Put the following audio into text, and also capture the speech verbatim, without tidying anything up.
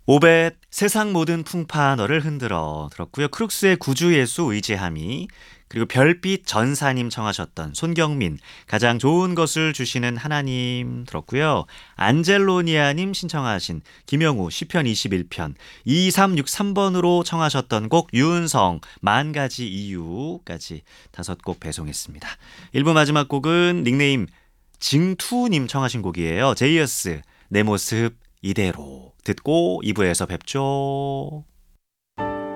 오벳 세상 모든 풍파 너를 흔들어 들었고요. 크룩스의 구주예수 의지함이, 그리고 별빛 전사님 청하셨던 손경민 가장 좋은 것을 주시는 하나님 들었고요. 안젤로니아님 신청하신 김영우 시편 이십일 편, 이삼육삼 번으로 청하셨던 곡 유은성 만 가지 이유까지 다섯 곡 배송했습니다. 일 부 마지막 곡은 닉네임 징투님 청하신 곡이에요. 제이어스 내 모습 이대로 듣고 이 부에서 뵙죠.